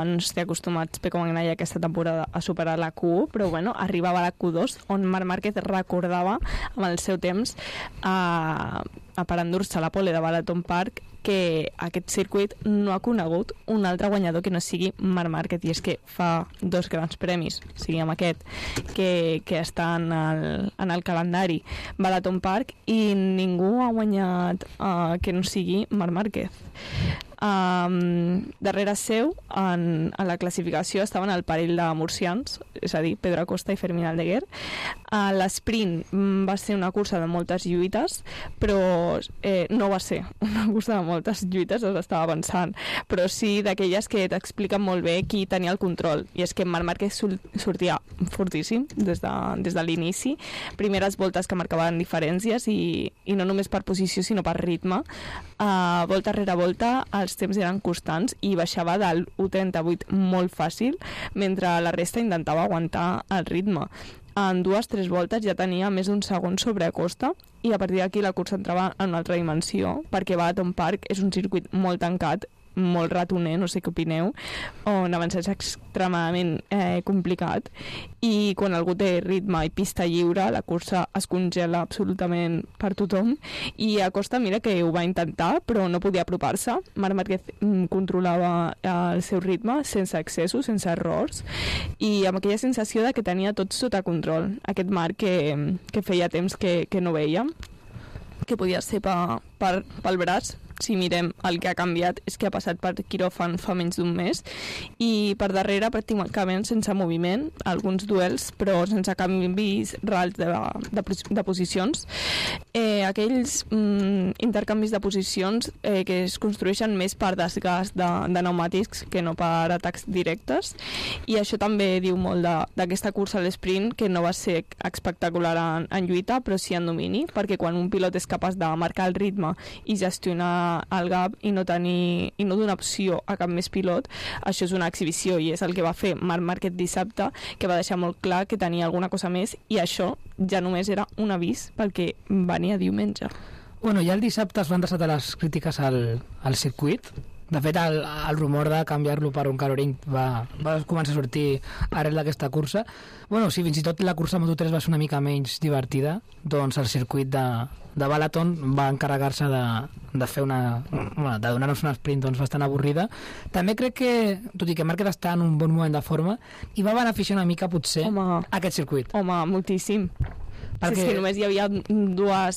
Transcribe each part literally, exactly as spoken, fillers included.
no estic acostumats Pecco Bagnaia aquesta temporada a superar la Q u, però bueno, arribava a la Q dos, on Marc Márquez recordava amb el seu temps a, a per endur-se la pole de Balaton Park que aquest circuit no ha conegut un altre guanyador que no sigui Marc Márquez, i és que fa dos grans premis, o sigui, amb aquest que, que està en el, en el calendari Balaton Park, i ningú ha guanyat uh, que no sigui Marc Márquez. Um, darrere seu en, en la classificació estaven el parell de murcians, és a dir, Pedro Acosta i Fermín Aldeguer. Uh, l'esprint va ser una cursa de moltes lluites, però eh, no va ser una cursa de moltes lluites, us estava pensant, però sí d'aquelles que t'expliquen molt bé qui tenia el control, i és que Marc Márquez sortia fortíssim des de, des de l'inici, primeres voltes que marcaven diferències, i, i no només per posició sinó per ritme. Uh, volta rere volta els temps eren constants i baixava del u trenta-vuit molt fàcil, mentre la resta intentava aguantar el ritme. En dues, tres voltes ja tenia més d'un segon sobre Acosta, i a partir d'aquí la cursa entrava en una altra dimensió, perquè Balaton Park és un circuit molt tancat, molt ratoner, no sé què opineu, on avançar és extremadament eh, complicat, i quan algú té ritme i pista lliure la cursa es congela absolutament per tothom, i Acosta mira que ho va intentar però no podia apropar-se. Marc Márquez mm, controlava el seu ritme sense excessos, sense errors, i amb aquella sensació de que tenia tot sota control, aquest Marc que, que feia temps que, que no veia, que podia ser per, per, pel braç. Si mirem el que ha canviat és que ha passat per quiròfan fa menys d'un mes, i per darrere pràcticament sense moviment, alguns duels però sense canvis reals de, de, de posicions. Eh, aquells mm, intercanvis de posicions eh, que es construeixen més per desgast de, de pneumàtics que no per atacs directes, i això també diu molt d'aquesta cursa a l'esprint, que no va ser espectacular en, en lluita però sí en domini, perquè quan un pilot és capaç de marcar el ritme i gestionar el gap i no tenir i no donar opció a cap més pilot, això és una exhibició, i és el que va fer Marc Márquez dissabte, que va deixar molt clar que tenia alguna cosa més, i això ja només era un avís pel que venia diumenge. Bueno, ja el dissabte es van desatar les crítiques al, al circuit. De fet, el, el rumor de canviar-lo per un Caroring va, va començar a sortir arrel d'aquesta cursa. Bueno, si fins i tot la cursa Moto tres va ser una mica menys divertida, doncs el circuit de, de Balaton va encarregar-se de, de fer una, bueno, de donar-nos una sprint doncs, bastant avorrida. També crec que, tot i que Márquez està en un bon moment de forma, i va beneficiar una mica potser home, aquest circuit. Home, moltíssim. Perquè... Sí, és que només hi havia dues,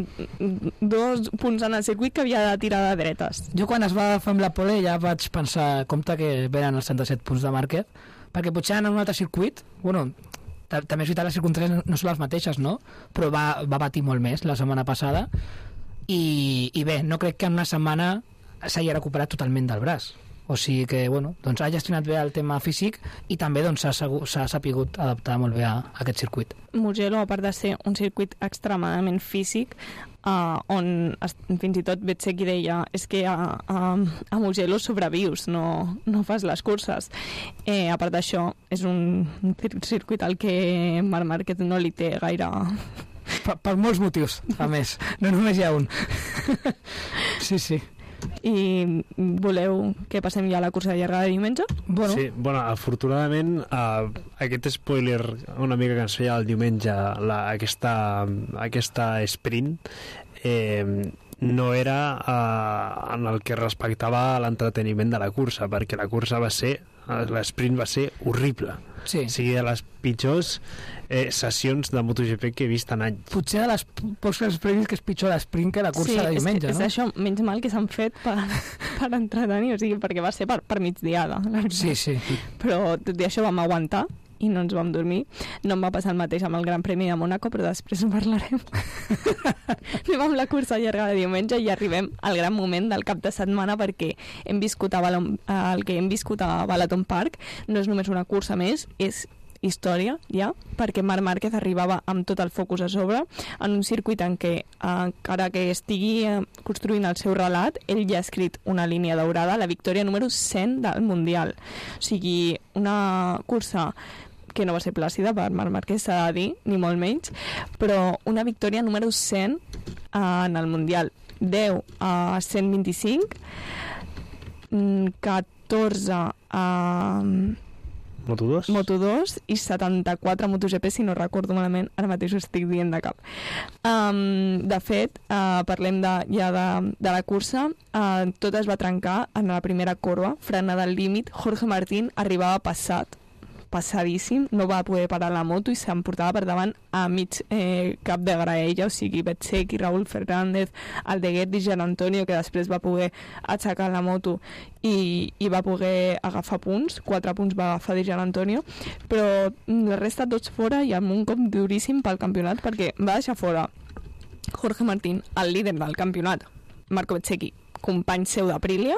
dos punts en el circuit que havia de tirar de dretes. Jo quan es va fer amb la pole ja vaig pensar, compte que venen els trenta-set punts de Márquez, perquè potser en un altre circuit, bueno, també és veritat, les circumstàncies no són les mateixes, no? Però va, va patir molt més la setmana passada, i, i bé, no crec que en una setmana s'hagi recuperat totalment del braç. O sigui que, bueno, doncs ha gestionat bé el tema físic, i també doncs s'ha sapigut adaptar molt bé a, a aquest circuit. Mugello, a part de ser un circuit extremadament físic, uh, on es, fins i tot Bezzecchi deia és que a, a, a Mugello sobrevius, no, no fas les curses. Eh, a part d'això, és un circuit al que Marc Márquez no li té gaire... Per, per molts motius, a més, no només hi ha un. Sí, sí. I voleu que passem ja a la cursa de llargada de diumenge? Bueno. Sí, bueno, afortunadament uh, aquest spoiler una mica que ens feia el diumenge la, aquesta, aquesta sprint eh, no era uh, en el que respectava l'entreteniment de la cursa, perquè la cursa va ser, l'esprint va ser horrible. Sí. O sigui, de les pitjors eh, sessions de MotoGP que he vist en anys. Potser de les pocs premis que és pitjor l'esprint que la cursa sí, de diumenge, és, no? és això, menys mal que s'han fet per, per entretenir, o sigui, perquè va ser per, per migdiada. Sí, sí. Però tot i això vam aguantar i no ens vam dormir. No em va passar el mateix amb el Gran Premi de Mónaco, però després en parlarem. Anem amb la cursa llarga de diumenge i arribem al gran moment del cap de setmana, perquè hem viscut a Balon, el que hem viscut a Balaton Park no és només una cursa més, és història ja, perquè Marc Márquez arribava amb tot el focus a sobre en un circuit en què encara que estigui construint el seu relat, ell ja ha escrit una línia daurada, la victòria número cent del Mundial. O sigui, una cursa que no va ser plàcida per Marc Márquez, s'ha de dir, ni molt menys, però una victòria número cent en el Mundial. deu a cent vint-i-cinc, catorze catorze a Moto dos? Moto dos i setanta-quatre a MotoGP, si no recordo malament, ara mateix ho estic dient de cap. Um, de fet, uh, parlem de, ja de, de la cursa, uh, tot es va trencar en la primera corba, frenada al límit, Jorge Martín arribava passat, passadíssim, no va poder parar la moto i s'emportava per davant a mig eh, cap de graella, o sigui, Bezzecchi, Raúl Fernández, Aldeguer i Gian Antonio, que després va poder aixecar la moto i, i va poder agafar punts, quatre punts va agafar de Gian Antonio, però la resta tots fora i amb un cop duríssim pel campionat, perquè va deixar fora Jorge Martín, el líder del campionat, Marco Bezzecchi, company seu d'Aprilia,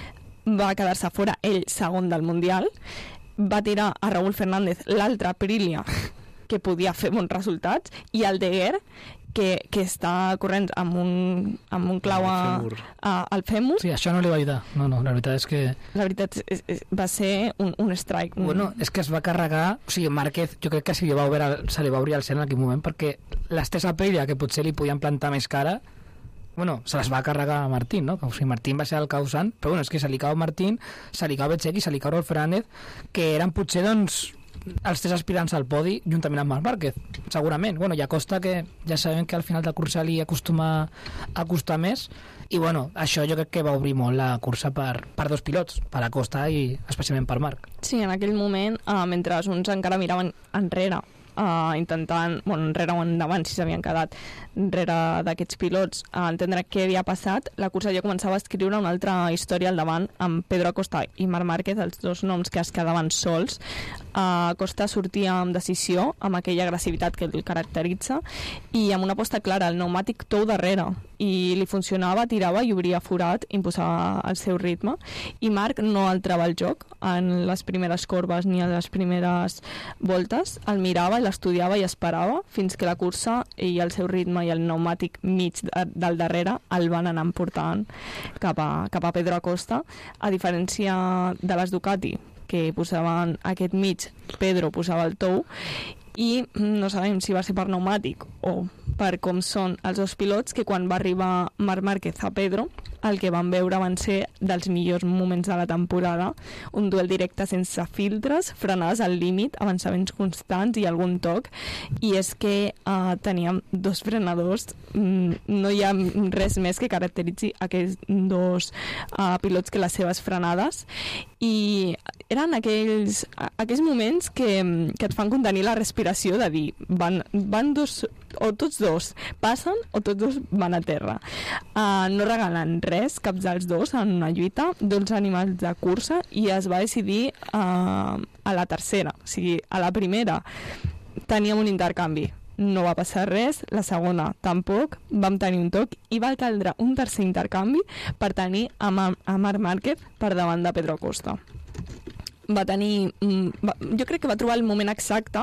va quedar-se fora ell segon del Mundial, va tirar a Raúl Fernández, l'altre Aprilia, que podia fer bons resultats, i el Deguer, que, que està corrent amb un, amb un clau a, a, al fèmur. Sí, això no li va ajudar. No, no, la veritat és que... La veritat és, és, va ser un, un strike. Un... Bueno, és que es va carregar... O sigui, Márquez, jo crec que se li va obrir, se li va obrir el cel en aquell moment, perquè l'estès Aprilia, que potser li podien plantar més cara, bueno, se les va carregar a Martín, no? O sigui, Martín va ser el causant, però bueno, és que se li cau Martín, se li cau Bezzecchi, se li cau Raúl Fernández, que eren potser, doncs, els tres aspirants al podi juntament amb Marc Márquez, segurament. Bueno, i Acosta, que ja sabem que al final de cursa li acostuma a costar més, i bueno, això jo crec que va obrir molt la cursa per, per dos pilots, per Acosta i especialment per Marc. Sí, en aquell moment, uh, mentre uns encara miraven enrere, Uh, intentant, bueno, enrere o endavant si s'havien quedat enrere d'aquests pilots a entendre què havia passat, la cursa ja començava a escriure una altra història al davant amb Pedro Acosta i Marc Márquez, els dos noms que es quedaven sols. uh, Acosta sortia amb decisió, amb aquella agressivitat que el caracteritza i amb una aposta clara, el pneumàtic tou darrere i li funcionava, tirava i obria forat, imposava el seu ritme, i Marc no alterava el joc en les primeres corbes ni a les primeres voltes, el mirava, l'estudiava i esperava fins que la cursa i el seu ritme i el pneumàtic mig de, del darrere el van anar emportant cap a, cap a Pedro Acosta, a diferència de les Ducati, que posaven aquest mig, Pedro posava el tou, i no sabem si va ser per pneumàtic o per com són els dos pilots, que quan va arribar Marc Márquez a Pedro, el que van veure van ser dels millors moments de la temporada, un duel directe sense filtres, frenades al límit, avançaments constants i algun toc, i és que uh, teníem dos frenadors, mm, no hi ha res més que caracteritzi aquests dos uh, pilots que les seves frenades, i eren aquells, aquells moments que, que et fan contenir la respiració, de dir, van, van dos, o tots dos passen o tots dos van a terra. Uh, no regalen res, cap dels dos, en una lluita, dos animals de cursa, i es va decidir uh, a la tercera. O sigui, a la primera teníem un intercanvi, no va passar res, la segona tampoc, vam tenir un toc i va caldre un tercer intercanvi per tenir a, Ma a Marc Márquez per davant de Pedro Acosta. Va tenir, va, jo crec que va trobar el moment exacte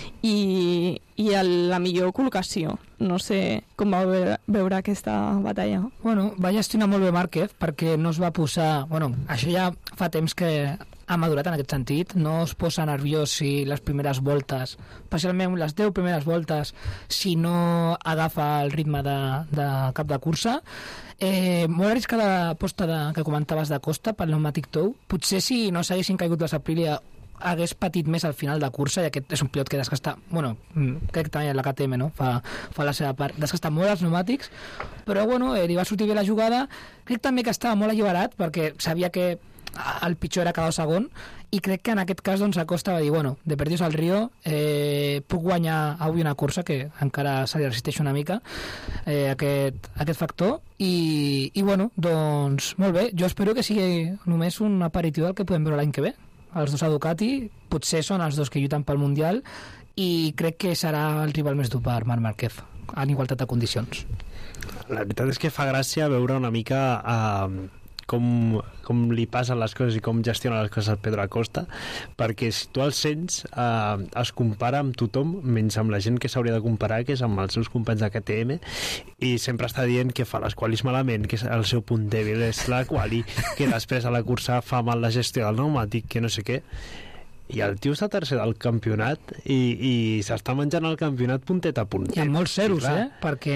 i, i el, la millor col·locació. No sé com va veure, veure aquesta batalla. Bueno, va gestionar molt bé Márquez perquè no es va posar... Bueno, això ja fa temps que ha madurat en aquest sentit, no es posa nerviós si les primeres voltes, especialment les deu primeres voltes, si no agafa el ritme de, de cap de cursa. Eh, molt arriscada l'aposta de, que comentaves de Costa pel pneumàtic tou. Potser si no s'haguessin caigut les Aprilia hagués patit més al final de cursa, i aquest és un pilot que desgasta, bueno, crec que també la K T M, no? Fa, fa la seva part, desgasta molt els pneumàtics, però bueno, eh, li va sortir bé la jugada. Crec també que estava molt alliberat perquè sabia que el pitjor era quedar segon, i crec que en aquest cas doncs Acosta va dir, bueno, de perdidos al río, eh, puc guanyar avui una cursa, que encara se li resisteix una mica eh, aquest, aquest factor, i, i bueno, doncs molt bé, jo espero que sigui només un aperitiu del que podem veure l'any que ve. Els dos a Ducati potser són els dos que lluiten pel Mundial, i crec que serà el rival més dur per Marc Márquez en igualtat de condicions. La veritat és que fa gràcia veure una mica eh, com, com li passen les coses i com gestiona les coses el Pedro Acosta, perquè si tu el sents eh, es compara amb tothom menys amb la gent que s'hauria de comparar, que és amb els seus companys de K T M, i sempre està dient que fa les qualis malament, que el seu punt dèbil és la quali, que després a la cursa fa mal la gestió del pneumàtic, que no sé què, i el tio està tercer del campionat i, i s'està menjant el campionat puntet a puntet. I amb molts zeros, eh? Perquè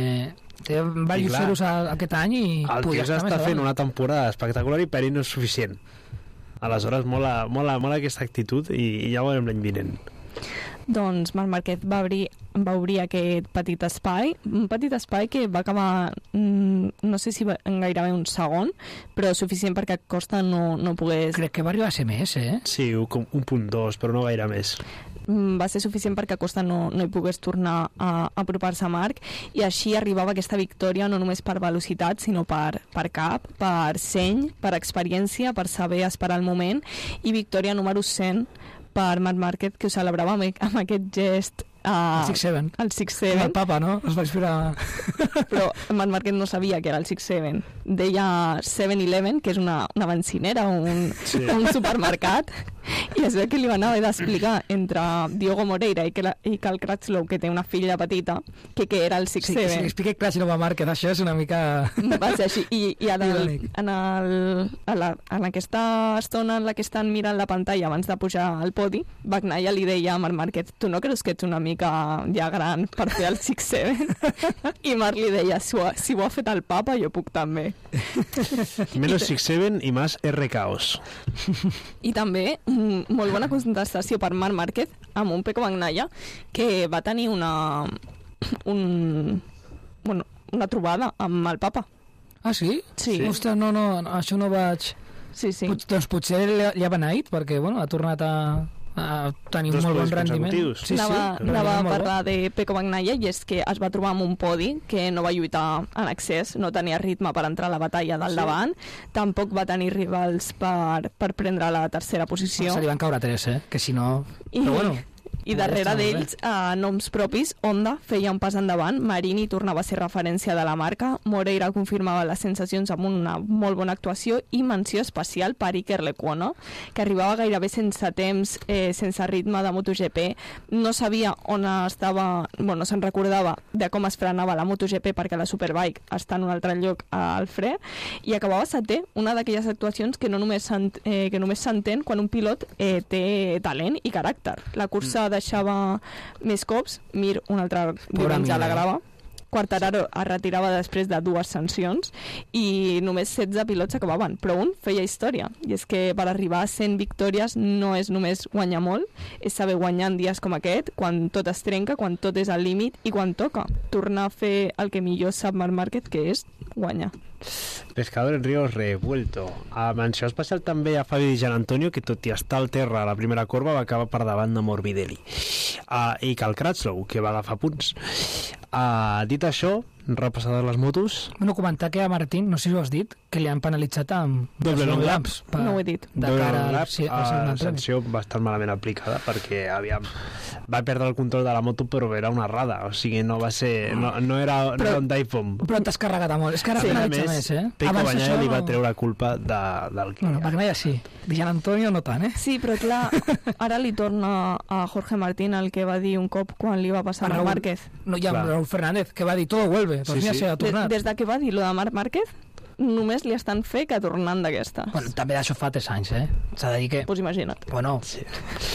té diversos zeros aquest any i el tio s'està fent una temporada espectacular i per ell no és suficient. aleshores mola, mola, mola aquesta actitud i, i ja ho veurem l'any vinent. Doncs Marc Márquez va obrir, va obrir aquest petit espai, un petit espai que va acabar, mm, no sé si va, en gairebé un segon, però suficient perquè Costa no, no pogués... Crec que va arribar a ser més, eh? Sí, un punt dos, però no gaire més. Va ser suficient perquè Costa no, no hi pogués tornar a, a apropar-se a Marc, i així arribava aquesta victòria no només per velocitat, sinó per, per cap, per seny, per experiència, per saber esperar el moment, i victòria número cent per Marc Márquez, que ho celebrava amb, amb aquest gest... Uh, el six seven. El six seven. El papa, no? Es va inspirar... Però Marc Márquez no sabia que era el six seven. Deia seven eleven, que és una, una bencinera, un, sí. un supermercat, i es veu que li van haver d'explicar entre Diogo Moreira i, que la, i Cal Crutchlow, que té una filla petita, que, que era el six seven. Sí, si li expliqui Crutchlow a Márquez, això és una mica... Va ser així. I, i en, el, en, el, en, la, en aquesta estona en la que estan mirant la pantalla abans de pujar al podi, Bagnaia li deia a Marc Márquez: tu no creus que ets una mica ja gran per fer el six seven? I Marc li deia: si ho, si ho ha fet el papa, jo puc també. Menos six seven i més R Caos. I també molt bona contestació per Marc Márquez amb un Pecco Bagnaia, que va tenir una un, bueno, una trobada amb el papa. Ah, sí? Sí. Ostres, no, no, això no vaig... Sí, sí. Pot, doncs potser li ha beneït, perquè bueno, ha tornat a, a tenir un molt bon rendiment. Sí, sí, anava, sí, anava a parlar de Pecco Bagnaia, i és que es va trobar amb un podi que no va lluitar en excés, no tenia ritme per entrar a la batalla del sí. davant, tampoc va tenir rivals per, per prendre la tercera posició. Se li van caure tres, eh? Que si no... I... Però bueno... I darrere d'ells, a noms propis, Honda feia un pas endavant, Marini tornava a ser referència de la marca, Moreira confirmava les sensacions amb una molt bona actuació, i menció especial per Iker Lecuona, que arribava gairebé sense temps, eh, sense ritme de MotoGP, no sabia on estava, bueno, no se'n recordava de com es frenava la MotoGP perquè la Superbike està en un altre lloc al fre, i acabava setè, una d'aquelles actuacions que no només eh, que només s'entén quan un pilot eh, té talent i caràcter. La cursa mm. deixava més cops, Mir un altre diumenge a la grava, Quartararo es retirava després de dues sancions i només setze pilots acabaven, però un feia història, i és que per arribar a cent victòries no és només guanyar molt, és saber guanyar en dies com aquest, quan tot es trenca, quan tot és al límit i quan toca tornar a fer el que millor sap Marc Márquez, que és guanyar. Pescador en Ríos revuelto. A menció especial també a Fabio Di Gianantonio, que tot i estar al terra a la primera corba va acabar per davant de Morbidelli. Uh, I Cal Crutchlow, que va agafar punts. Uh, dit això, repassades les motos... Bueno, comentar que a Martín, no sé si ho has dit, que li han penalitzat amb... Doble long lap. No ho he dit. De cara al... Sí, uh, sanció bastant malament aplicada, perquè aviam, va perdre el control de la moto, però era una errada, o sigui, no va ser... No, no era, però, no era un dive-bomb. Però t'has carregat a molt. És que ara sí, penalitza més, eh? Pecco Bagnaia li va treure culpa de, del que... Bueno, Bagnaia sí. Di Gianantonio no tant, eh? Sí, però clar, ara li torna a Jorge Martín el que va dir un cop quan li va passar a Marc Márquez. No, hi ha Raúl Fernández, que va dir todo vuelve, doncs sí, ja sí. s'ha tornat. Des, des de que va dir lo de Marc Márquez, només li estan fer que tornant d'aquestes. Bueno, també d'això fa tres anys, eh? S'ha de dir que... Pues imagina't. Bueno, sí.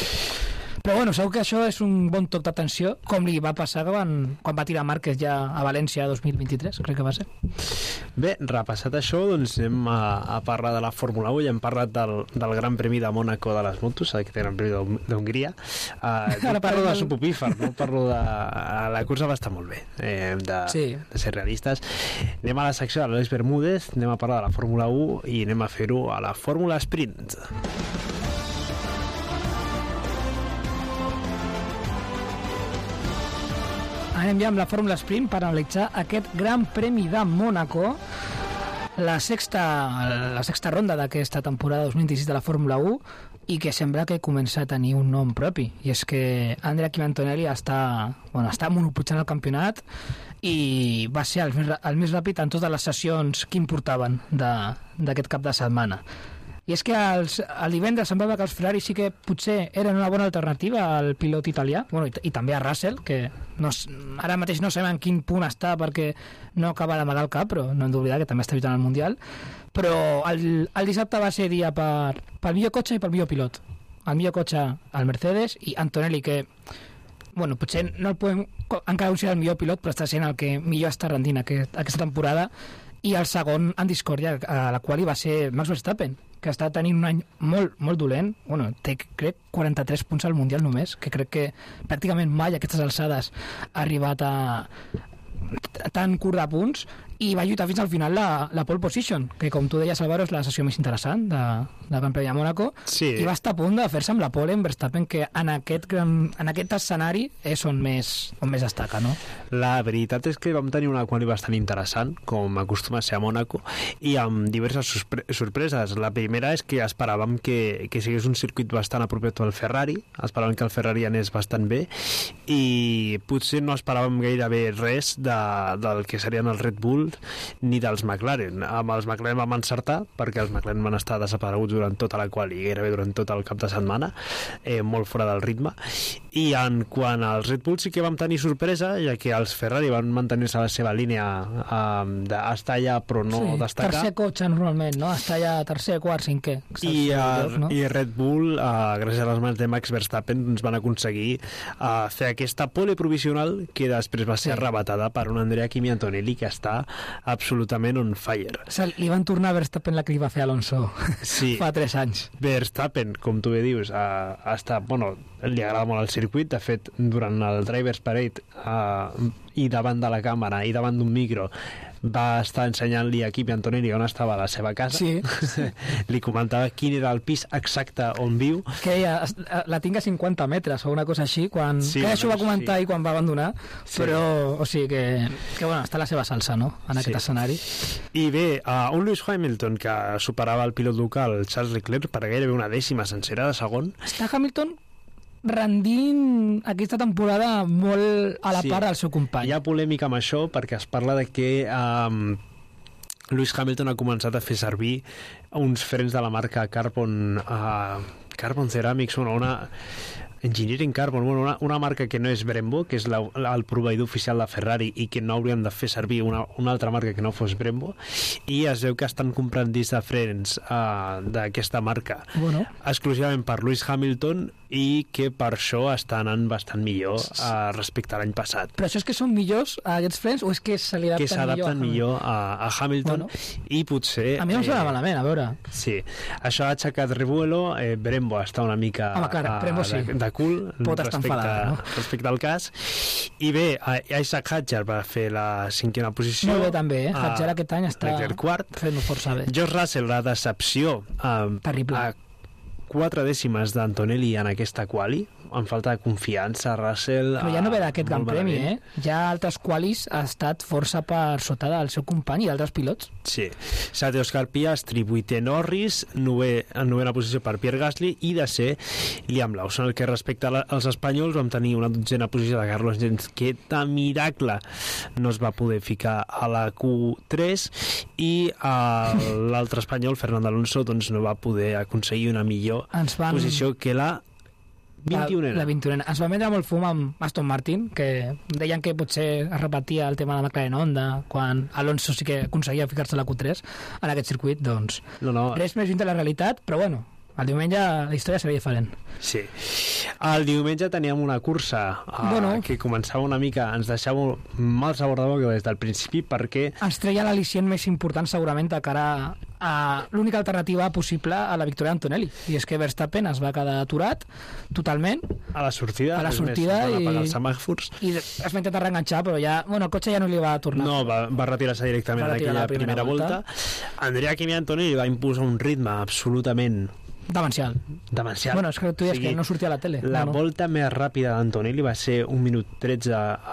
Però bueno, segur que això és un bon toc d'atenció, com li va passar quan, quan va tirar Márquez ja a València dos mil vint-i-tres, crec que va ser. Bé, repassat això, doncs anem a, a parlar de la Fórmula u. Ja hem parlat del, del Gran Premi de Mònaco de les motos, aquest Gran Premi d'Hongria. Uh, Ara parlo de Supupífer, no parlo de... La cursa va estar molt bé, eh, de, sí. de ser realistes. Anem a la secció de l'Àlex Bermúdez, anem a parlar de la Fórmula u i anem a fer-ho a la Fórmula Sprint. Anem ja amb la Fórmula Sprint per analitzar aquest Gran Premi de Mònaco, la sexta, la sexta ronda d'aquesta temporada dos mil disset de la Fórmula u, i que sembla que comença a tenir un nom propi, i és que Andrea Kimi Antonelli està, bueno, està monopolitzant el campionat i va ser el més, el més ràpid en totes les sessions que importaven d'aquest cap de setmana. I és que els, el divendres semblava que els Ferrari sí que potser eren una bona alternativa al pilot italià, bueno, i, i també a Russell, que no, ara mateix no sabem en quin punt està perquè no acaba d'amagar el cap, però no hem d'oblidar que també està lluitant al Mundial. Però el, el dissabte va ser dia per, pel millor cotxe i pel millor pilot. El millor cotxe al Mercedes i Antonelli, que bueno, potser no el podem encara considerar el millor pilot, però està sent el que millor està rendint aquest, aquesta temporada. I el segon en discòrdia, a la qual hi va ser Max Verstappen, que està tenint un any molt, molt dolent. Bueno, té, crec, quaranta-tres punts al Mundial només, que crec que pràcticament mai a aquestes alçades ha arribat a tan curt de punts, i va lluitar fins al final la, la pole position, que com tu deies, Álvaro, és la sessió més interessant de, de Gran Premi de Mònaco, sí. I va estar a punt de fer-se amb la pole en Verstappen, que en aquest, gran, en aquest escenari és on més, on més destaca, no? La veritat és que vam tenir una quali bastant interessant, com acostuma a ser a Mònaco, i amb diverses sorpre sorpreses. La primera és que esperàvem que, que sigués un circuit bastant apropet al Ferrari, esperàvem que el Ferrari anés bastant bé, i potser no esperàvem gairebé res de, del que serien els Red Bull ni dels McLaren. Amb els McLaren vam encertar, perquè els McLaren van estar desapareguts durant tota la quali i gairebé durant tot el cap de setmana, eh, molt fora del ritme. I en quant als Red Bull sí que vam tenir sorpresa, ja que els Ferrari van mantenir-se a la seva línia eh, d'estar allà però no sí, destacar. Tercer cotxe normalment, no? Estar allà tercer, quart, cinquè. I, uh, no? I Red Bull, uh, gràcies a les mans de Max Verstappen, ens van aconseguir uh, fer aquesta pole provisional que després va ser sí. arrebatada per un Andrea Kimi Antonelli que està absolutament on fire. O sigui, li van tornar a Verstappen la que li va fer Alonso sí. fa tres anys. Verstappen, com tu bé dius, ha, ha estat, bueno, li agrada molt el circuit. De fet, durant el Drivers Parade uh, i davant de la càmera i davant d'un micro va estar ensenyant-li a Kimi Antonelli on estava la seva casa. Sí. Li comentava quin era el pis exacte on viu. Que ja, la tinc a cinquanta metres o una cosa així, quan... Sí, que això ho va comentar sí. i quan va abandonar, sí. però, o sigui, que, que bueno, està a la seva salsa, no?, en aquest sí. escenari. I bé, uh, un Lewis Hamilton que superava el pilot local, Charles Leclerc, per gairebé una dècima sencera de segon. Està Hamilton rendint aquesta temporada molt a la sí. part del seu company. Hi ha polèmica amb això perquè es parla de que um, Lewis Hamilton ha començat a fer servir uns frens de la marca Carbon uh, Carbon Ceramics, una, una Engineering Carbon, bueno, una, una marca que no és Brembo, que és la, la, el proveïdor oficial de Ferrari i que no haurien de fer servir una, una altra marca que no fos Brembo, i es veu que estan comprant discs de frens uh, d'aquesta marca bueno. exclusivament per Lewis Hamilton, i que per això està anant bastant millor uh, respecte a l'any passat. Però això és que són millors aquests frens o és que se li adapten, que s'adapten millor, millor a, a Hamilton, bueno. I potser... A mi no em sona eh, malament, a veure. Sí, això ha aixecat revuelo, eh, Brembo està una mica Home, clar, Brembo sí. de, de cul Pot estar respecte, enfadada, no? respecte al cas. I bé, Isaac Hadjar va fer la cinquena posició. Molt bé també, eh? Hadjar aquest any està quart. fent força bé. George Russell, la decepció eh, terrible. A quatre dècimes d'Antonelli en aquesta quali, amb falta de confiança, Russell... Però ja no ve d'aquest Gran Premi, eh? Ja altres qualis ha estat força per sota del seu company i d'altres pilots. Sí. Sate Oscar Piastri, vuitè Norris, novè, en novena posició per Pierre Gasly, i de ser Liam Lawson. El que respecta als espanyols, vam tenir una dotzena posició de Carlos Sainz, que de miracle no es va poder ficar a la Q tres, i l'altre espanyol, Fernando Alonso, doncs no va poder aconseguir una millor Ens van... posició que la vint-i-unena. La, la vint-i-unena. Ens va vendre molt fum amb Aston Martin, que deien que potser es repetia el tema de la McLaren Honda, quan Alonso sí que aconseguia ficar-se a la Q tres en aquest circuit, doncs no, no. res més lluny de la realitat, però bueno, el diumenge la història seria diferent. Sí. El diumenge teníem una cursa uh, bueno, que començava una mica, ens deixava mal sabor de boca des del principi, perquè... Ens treia l'al·licient més important segurament de cara a l'única alternativa possible a la victòria d'Antonelli, i és que Verstappen es va quedar aturat totalment a la sortida, a la sortida més, i, els semàfors. I es va intentar reenganxar, però ja, bueno, el cotxe ja no li va tornar. No, va, va retirar-se directament en aquella primera, primera volta. volta. Andrea Kimi Antonelli va imposar un ritme absolutament demencial. Demencial. Bueno, és que tu dius o sigui, que no sortia a la tele. La no, no. volta més ràpida d'Antonelli va ser un minut tretze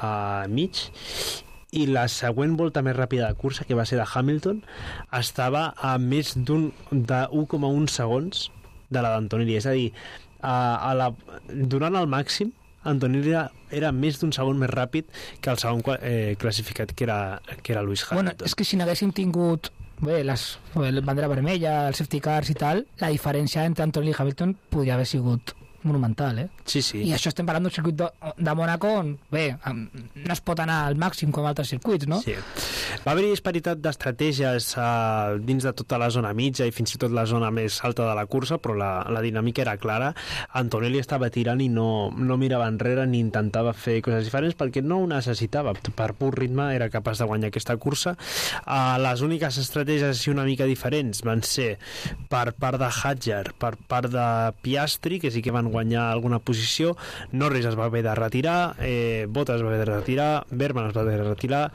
a mig, i la següent volta més ràpida de cursa, que va ser de Hamilton, estava a més d'un de u coma un segons de la d'Antonelli. És a dir, a, a la, durant el màxim, Antonelli era, era més d'un segon més ràpid que el segon eh, classificat, que era, que era Lewis Hamilton. Bueno, és que si n'haguéssim tingut bé, les, la bandera vermella, els safety cars i tal, la diferència entre Antonelli i Hamilton podria haver sigut monumental, eh? Sí, sí. I això estem parlant d'un circuit de, de Mónaco on, bé, no es pot anar al màxim com altres circuits, no? Sí. Va haver-hi disparitat d'estratègies uh, dins de tota la zona mitja i fins i tot la zona més alta de la cursa, però la, la dinàmica era clara. Antonelli estava tirant i no, no mirava enrere ni intentava fer coses diferents perquè no ho necessitava. Per pur ritme era capaç de guanyar aquesta cursa. Uh, les úniques estratègies així una mica diferents van ser per part de Hadjar, per part de Piastri, que sí que van guanyar alguna posició. Norris es va haver de retirar, eh, Bottas es va haver de retirar, Berman es va haver de retirar,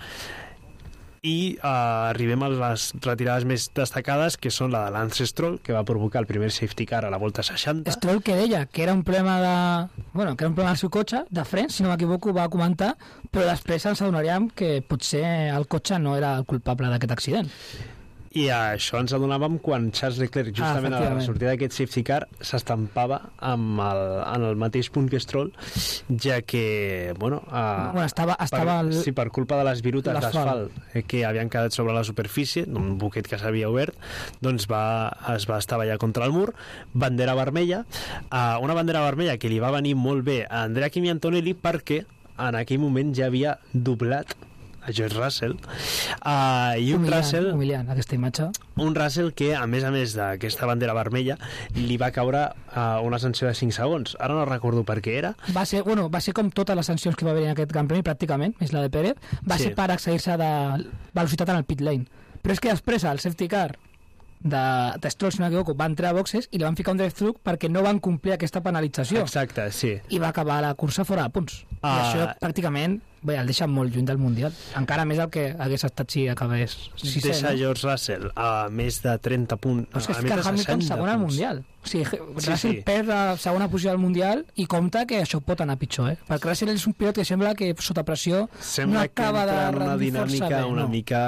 i uh, arribem a les retirades més destacades, que són la de Lance Stroll, que va provocar el primer safety car a la volta seixanta. Stroll, que deia que era un problema de... Bueno, que era un problema del seu cotxe, de frens, si no m'equivoco, va comentar, però després ens adonaríem que potser el cotxe no era el culpable d'aquest accident. I això ens adonàvem quan Charles Leclerc, justament ah, a la sortida d'aquest safety car, s'estampava amb el, en el mateix punt que Stroll, ja que, bueno... Uh, bueno estava, estava per, el... sí, per culpa de les virutes d'asfalt eh, que havien quedat sobre la superfície, un buquet que s'havia obert, doncs va, es va estavellar contra el mur, bandera vermella, uh, una bandera vermella que li va venir molt bé a Andrea Kimi Antonelli perquè en aquell moment ja havia doblat a George Russell, uh, i un humiliant, Russell humiliant, aquesta imatge. un Russell que, a més a més d'aquesta bandera vermella, li va caure uh, una sanció de cinc segons. Ara no recordo per què era. Va ser, bueno, va ser com totes les sancions que va haver en aquest Gran Premi, pràcticament, més la de Pérez, va Sí. ser per excedir-se de velocitat en el pit lane. Però és que després el safety car de, de Stroll, si no m'equivoco, va entrar a boxes i li van ficar un drive-thru perquè no van complir aquesta penalització. Exacte, sí. I va acabar la cursa fora de punts. I Ah. això pràcticament bé, el deixa molt lluny del Mundial. Encara més el que hagués estat si acabés sisè, Deixa no? George Russell a més de trenta punts. Però és que a és més que de Hamilton seixanta segon al punts. Mundial. O sigui, Sí, Russell sí. perd la segona posició al Mundial i compta que això pot anar pitjor, eh? Perquè Russell és un pilot que sembla que sota pressió Sembla no acaba que de entra en una rendir força dinàmica bé, una no. mica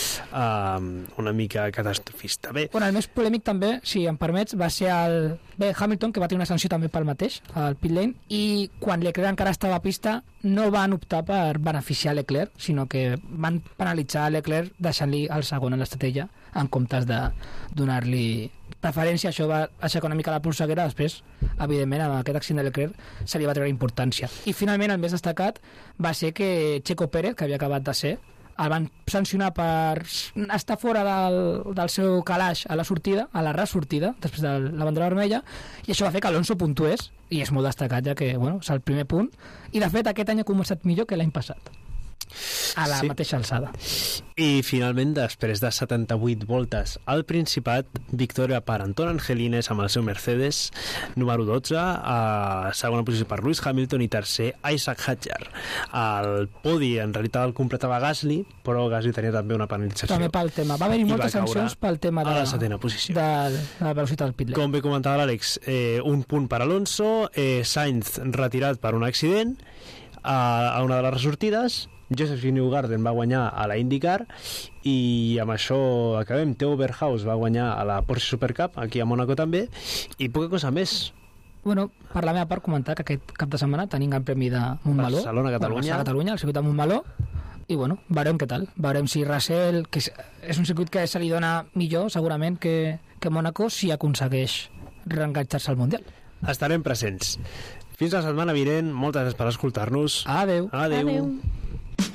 um, una mica catastrofista. Bé, Bueno, el més polèmic també, si em permets, va ser el... Bé, Hamilton, que va tenir una sanció també pel mateix, al pit lane, i quan Leclerc encara estava a pista no van optar per beneficiar Leclerc, sinó que van penalitzar Leclerc deixant-li el segon en l'estratègia en comptes de donar-li preferència. Això va aixecar una mica la polseguera. Després, evidentment, amb aquest accident de Leclerc se li va treure importància. I finalment el més destacat va ser que Checo Pérez, que havia acabat de ser, el van sancionar per estar fora del, del seu calaix a la sortida, a la ressortida, després de la bandera vermella, i això va fer que Alonso puntués, i és molt destacat, ja que bueno, és el primer punt, i de fet aquest any ha començat millor que l'any passat, a la Sí. mateixa alçada. i finalment, després de setanta-vuit voltes al Principat, victòria per Anton Angelines amb el seu Mercedes, número dotze, a segona posició per Lewis Hamilton i tercer Isaac Hadjar. El podi en realitat el completava Gasly, però Gasly tenia també una penalització. També pel tema. Va haver-hi I moltes va caure sancions pel tema de, a la setena posició. de, de la velocitat del pit lane. Com bé comentava l'Àlex, eh, un punt per Alonso, eh, Sainz retirat per un accident a, a una de les ressortides, Josephine Newgarden va guanyar a la IndyCar i amb això acabem. Theo Verhoeven va guanyar a la Porsche Supercup, aquí a Mónaco també, i poca cosa més. Bueno, per la meva part, comentar que aquest cap de setmana tenim Gran Premi de Montmeló. Barcelona, Catalunya. Bueno, Barcelona, Catalunya, el circuit de Montmeló. I bueno, veurem què tal. Veurem si Russell, que és, és un circuit que se li dona millor, segurament, que, que Mónaco, si aconsegueix reenganxar-se al Mundial. Estarem presents. Fins la setmana vinent, moltes gràcies per escoltar-nos. Adeu. Adeu. Adeu.